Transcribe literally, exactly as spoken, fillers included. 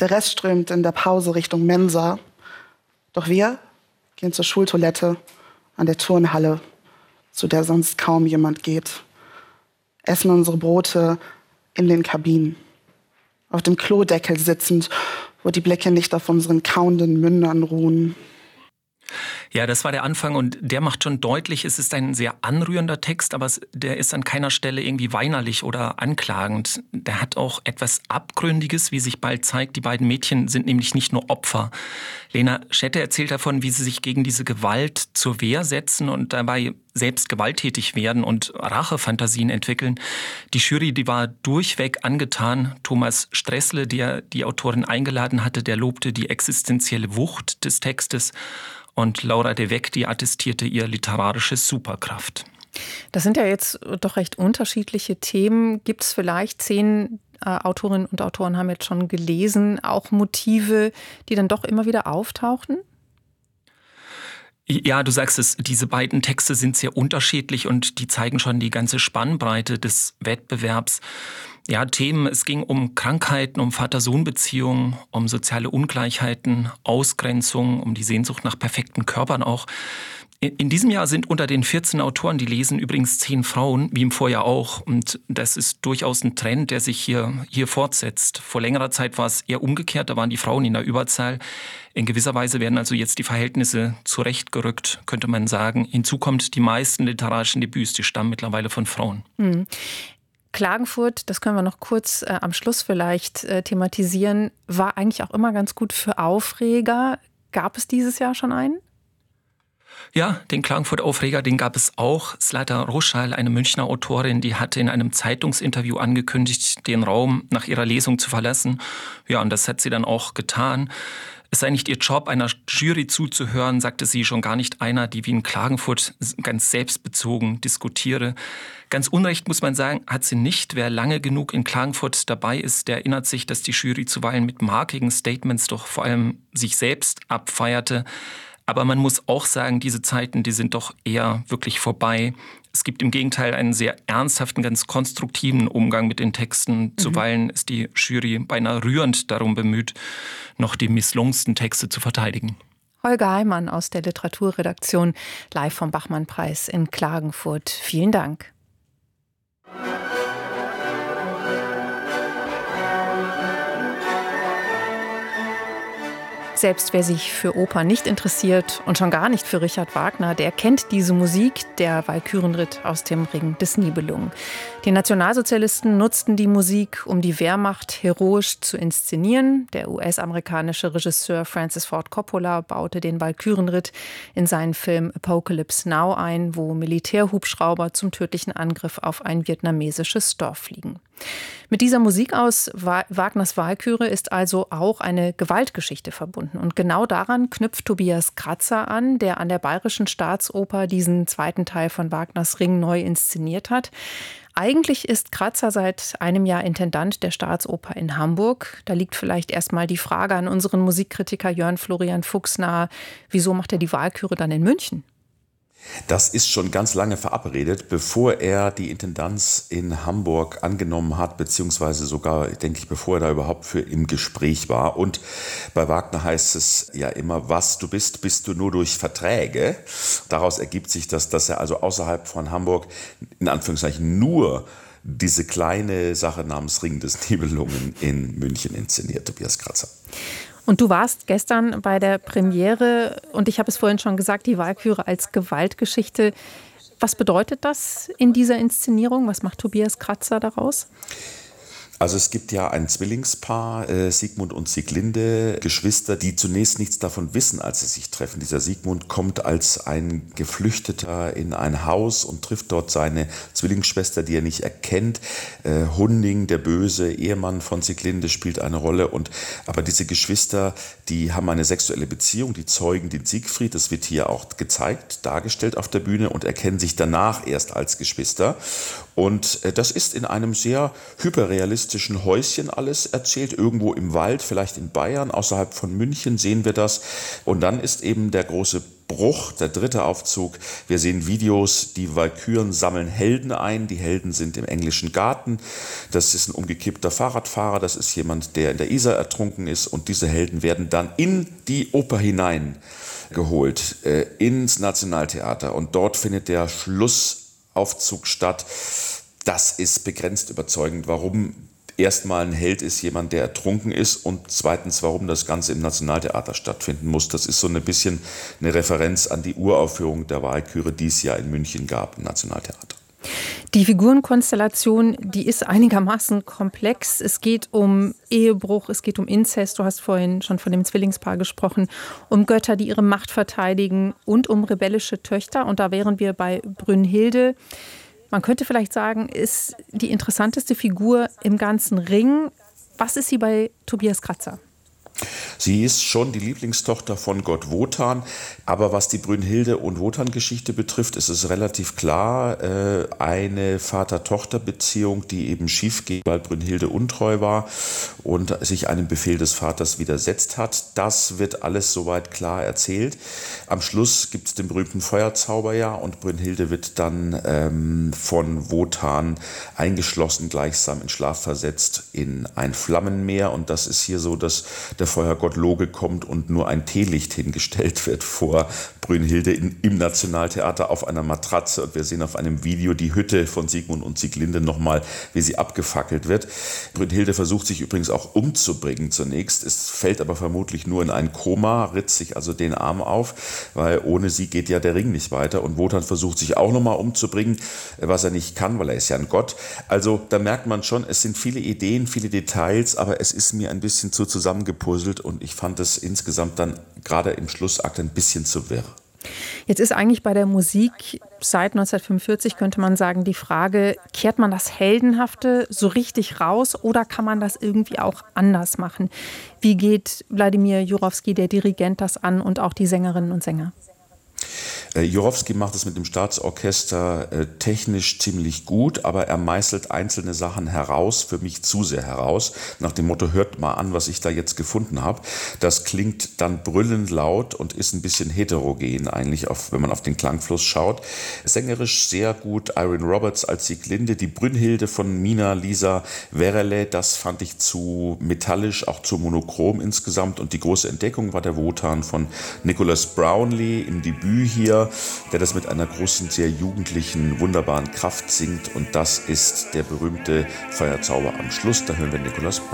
Der Rest strömt in der Pause Richtung Mensa. Doch wir gehen zur Schultoilette an der Turnhalle, zu der sonst kaum jemand geht. Essen unsere Brote in den Kabinen. Auf dem Klodeckel sitzend, wo die Blicke nicht auf unseren kauenden Mündern ruhen. Ja, das war der Anfang und der macht schon deutlich, es ist ein sehr anrührender Text, aber der ist an keiner Stelle irgendwie weinerlich oder anklagend. Der hat auch etwas Abgründiges, wie sich bald zeigt. Die beiden Mädchen sind nämlich nicht nur Opfer. Lena Schette erzählt davon, wie sie sich gegen diese Gewalt zur Wehr setzen und dabei selbst gewalttätig werden und Rachefantasien entwickeln. Die Jury, die war durchweg angetan. Thomas Stressle, der die Autorin eingeladen hatte, der lobte die existenzielle Wucht des Textes. Und Laura de Weck, die attestierte ihr literarische Superkraft. Das sind ja jetzt doch recht unterschiedliche Themen. Gibt es vielleicht, zehn äh, Autorinnen und Autoren haben jetzt schon gelesen, auch Motive, die dann doch immer wieder auftauchten? Ja, du sagst es, diese beiden Texte sind sehr unterschiedlich und die zeigen schon die ganze Spannbreite des Wettbewerbs. Ja, Themen, es ging um Krankheiten, um Vater-Sohn-Beziehungen, um soziale Ungleichheiten, Ausgrenzung, um die Sehnsucht nach perfekten Körpern auch. In diesem Jahr sind unter den vierzehn Autoren, die lesen, übrigens zehn Frauen, wie im Vorjahr auch. Und das ist durchaus ein Trend, der sich hier, hier fortsetzt. Vor längerer Zeit war es eher umgekehrt, da waren die Frauen in der Überzahl. In gewisser Weise werden also jetzt die Verhältnisse zurechtgerückt, könnte man sagen. Hinzu kommt, die meisten literarischen Debüts, die stammen mittlerweile von Frauen. Mhm. Klagenfurt, das können wir noch kurz äh, am Schluss vielleicht äh, thematisieren, war eigentlich auch immer ganz gut für Aufreger. Gab es dieses Jahr schon einen? Ja, den Klagenfurt-Aufreger, den gab es auch. Zlata Roschal, eine Münchner Autorin, die hatte in einem Zeitungsinterview angekündigt, den Raum nach ihrer Lesung zu verlassen. Ja, und das hat sie dann auch getan. Es sei nicht ihr Job, einer Jury zuzuhören, sagte sie, schon gar nicht einer, die wie in Klagenfurt ganz selbstbezogen diskutiere. Ganz unrecht, muss man sagen, hat sie nicht. Wer lange genug in Klagenfurt dabei ist, der erinnert sich, dass die Jury zuweilen mit markigen Statements doch vor allem sich selbst abfeierte. Aber man muss auch sagen, diese Zeiten, die sind doch eher wirklich vorbei. Es gibt im Gegenteil einen sehr ernsthaften, ganz konstruktiven Umgang mit den Texten. Mhm. Zuweilen ist die Jury beinahe rührend darum bemüht, noch die misslungensten Texte zu verteidigen. Holger Heimann aus der Literaturredaktion, live vom Bachmann-Preis in Klagenfurt. Vielen Dank. Selbst wer sich für Oper nicht interessiert und schon gar nicht für Richard Wagner, der kennt diese Musik, der Walkürenritt aus dem Ring des Nibelungen. Die Nationalsozialisten nutzten die Musik, um die Wehrmacht heroisch zu inszenieren. Der U S-amerikanische Regisseur Francis Ford Coppola baute den Walkürenritt in seinen Film Apocalypse Now ein, wo Militärhubschrauber zum tödlichen Angriff auf ein vietnamesisches Dorf fliegen. Mit dieser Musik aus Wagners Walküre ist also auch eine Gewaltgeschichte verbunden. Und genau daran knüpft Tobias Kratzer an, der an der Bayerischen Staatsoper diesen zweiten Teil von Wagners Ring neu inszeniert hat. Eigentlich ist Kratzer seit einem Jahr Intendant der Staatsoper in Hamburg. Da liegt vielleicht erstmal die Frage an unseren Musikkritiker Jörn Florian Fuchs nahe, wieso macht er die Walküre dann in München? Das ist schon ganz lange verabredet, bevor er die Intendanz in Hamburg angenommen hat, beziehungsweise sogar, denke ich, bevor er da überhaupt für im Gespräch war. Und bei Wagner heißt es ja immer, was du bist, bist du nur durch Verträge. Daraus ergibt sich das, dass er also außerhalb von Hamburg in Anführungszeichen nur diese kleine Sache namens Ring des Nibelungen in München inszeniert, Tobias Kratzer. Und du warst gestern bei der Premiere und ich habe es vorhin schon gesagt, die Walküre als Gewaltgeschichte. Was bedeutet das in dieser Inszenierung? Was macht Tobias Kratzer daraus? Also es gibt ja ein Zwillingspaar, äh, Sigmund und Sieglinde, Geschwister, die zunächst nichts davon wissen, als sie sich treffen. Dieser Sigmund kommt als ein Geflüchteter in ein Haus und trifft dort seine Zwillingsschwester, die er nicht erkennt. Äh, Hunding, der böse Ehemann von Sieglinde, spielt eine Rolle. Und aber diese Geschwister, die haben eine sexuelle Beziehung, die zeugen den Siegfried. Das wird hier auch gezeigt, dargestellt auf der Bühne und erkennen sich danach erst als Geschwister. Und äh, das ist in einem sehr hyperrealistischen Häuschen alles erzählt, irgendwo im Wald, vielleicht in Bayern, außerhalb von München sehen wir das. Und dann ist eben der große Bruch, der dritte Aufzug. Wir sehen Videos, die Walküren sammeln Helden ein. Die Helden sind im englischen Garten. Das ist ein umgekippter Fahrradfahrer, das ist jemand, der in der Isar ertrunken ist. Und diese Helden werden dann in die Oper hinein geholt, äh, ins Nationaltheater. Und dort findet der Schlussaufzug statt. Das ist begrenzt überzeugend. Warum? Erstmal ein Held ist jemand, der ertrunken ist, und zweitens, warum das Ganze im Nationaltheater stattfinden muss. Das ist so ein bisschen eine Referenz an die Uraufführung der Walküre, die es ja in München gab im Nationaltheater. Die Figurenkonstellation, die ist einigermaßen komplex. Es geht um Ehebruch, es geht um Inzest, du hast vorhin schon von dem Zwillingspaar gesprochen, um Götter, die ihre Macht verteidigen, und um rebellische Töchter. Und da wären wir bei Brünnhilde. Man könnte vielleicht sagen, ist die interessanteste Figur im ganzen Ring. Was ist sie bei Tobias Kratzer? Sie ist schon die Lieblingstochter von Gott Wotan, aber was die Brünnhilde- und Wotan-Geschichte betrifft, ist es relativ klar, äh, eine Vater-Tochter-Beziehung, die eben schief geht, weil Brünnhilde untreu war und sich einem Befehl des Vaters widersetzt hat. Das wird alles soweit klar erzählt. Am Schluss gibt es den berühmten Feuerzauber ja, und Brünnhilde wird dann ähm, von Wotan eingeschlossen, gleichsam in Schlaf versetzt in ein Flammenmeer, und das ist hier so, dass der Feuergott Loge kommt und nur ein Teelicht hingestellt wird vor Brünnhilde in, im Nationaltheater auf einer Matratze, und wir sehen auf einem Video die Hütte von Siegmund und Sieglinde nochmal, wie sie abgefackelt wird. Brünnhilde versucht sich übrigens auch umzubringen zunächst, es fällt aber vermutlich nur in ein Koma, ritzt sich also den Arm auf, weil ohne sie geht ja der Ring nicht weiter, und Wotan versucht sich auch nochmal umzubringen, was er nicht kann, weil er ist ja ein Gott. Also da merkt man schon, es sind viele Ideen, viele Details, aber es ist mir ein bisschen zu zusammengepuzzelt, und ich fand es insgesamt dann gerade im Schlussakt ein bisschen zu wirr. Jetzt ist eigentlich bei der Musik seit neunzehnhundertfünfundvierzig, könnte man sagen, die Frage, kehrt man das Heldenhafte so richtig raus oder kann man das irgendwie auch anders machen? Wie geht Wladimir Jurowski, der Dirigent, das an, und auch die Sängerinnen und Sänger? Äh, Jurowski macht es mit dem Staatsorchester äh, technisch ziemlich gut, aber er meißelt einzelne Sachen heraus, für mich zu sehr heraus, nach dem Motto, hört mal an, was ich da jetzt gefunden habe. Das klingt dann brüllend laut und ist ein bisschen heterogen eigentlich, auf, wenn man auf den Klangfluss schaut. Sängerisch sehr gut Irene Roberts als Sieglinde, die Brünnhilde von Mina Lisa Werele, das fand ich zu metallisch, auch zu monochrom insgesamt, und die große Entdeckung war der Wotan von Nicholas Brownlee im Debüt hier, der das mit einer großen, sehr jugendlichen, wunderbaren Kraft singt, und das ist der berühmte Feuerzauber am Schluss. Da hören wir Nicholas Brownlee.